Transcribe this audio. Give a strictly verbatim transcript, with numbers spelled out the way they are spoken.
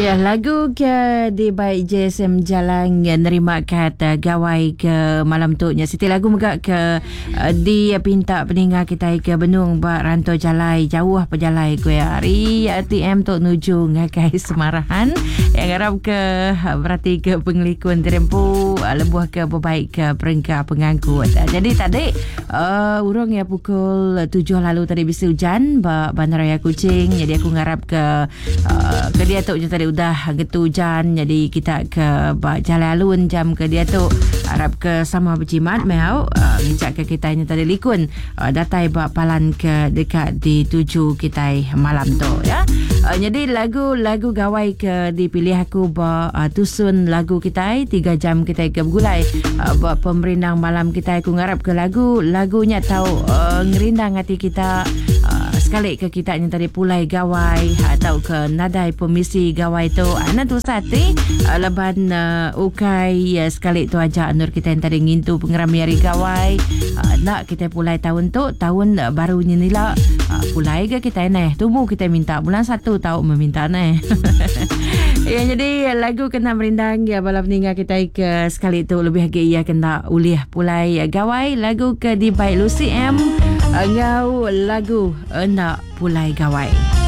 Ya, lagu ke di baik J S M Jalan yang nerima kata gawai ke malam tu nya Siti lagu megak ke uh, di pinta peninggal kita ke benung bak rantau jalai jauh apa jalai ku hari A T M tu nuju ngakai semarahan yang harap ke berarti ke pengelikun terempu uh, lebuh ke berbaik ke perengkah pengangkut. Jadi tadi uh, urang ya pukul tujuh lalu tadi bisa hujan bak Bandaraya Kuching, jadi aku ngarap ke uh, ke dia tu tadi udah gitu hujan, jadi kita ke jalan alun jam ke dia tu harap ke sama berjimat mau uh, ngicak ke kita ini tadi likun uh, datai bak palan ke dekat di tujuh kita malam tu ya. Uh, jadi lagu-lagu gawai ke dipilih aku bak uh, tusun lagu kita tiga jam kita ke bergulai uh, buat pemerindang malam kita. Aku ngarap ke lagu lagunya tahu uh, ngerindang hati kita uh, sekali ke kita yang tadi pulai gawai atau ke nadai pemisi gawai tu ana tu sati uh, leban uh, ukai uh, sekali tu aja nur kita yang tadi ngintu pengerami hari gawai uh, nak kita pulai tahun tu tahun uh, barunya nila uh, pulai ke kita ni tunggu kita minta bulan satu tahu meminta ni. Ya, jadi lagu kena merindang ya balap ninggal kita ke sekali tu lebih lagi ia kena ulih pulai uh, gawai lagu ke di baik Lucy M uh, ngau lagu uh, nak pulai gawai.